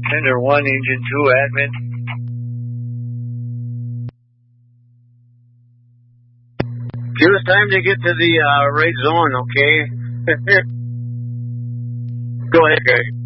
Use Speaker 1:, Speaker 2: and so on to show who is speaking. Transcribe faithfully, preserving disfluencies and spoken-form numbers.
Speaker 1: Tender one, engine two, admin.
Speaker 2: Give us time to get to the uh, right zone, okay? Go ahead, Greg.